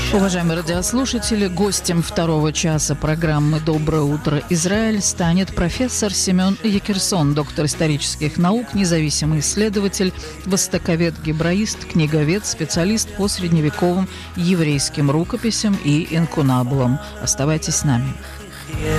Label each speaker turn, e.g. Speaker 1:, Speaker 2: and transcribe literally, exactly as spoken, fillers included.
Speaker 1: Уважаемые радиослушатели, гостем второго часа программы «Доброе утро, Израиль» станет профессор Семен Якерсон, доктор исторических наук, независимый исследователь, востоковед-гебраист, книговед, специалист по средневековым еврейским рукописям и инкунабулам. Оставайтесь с нами.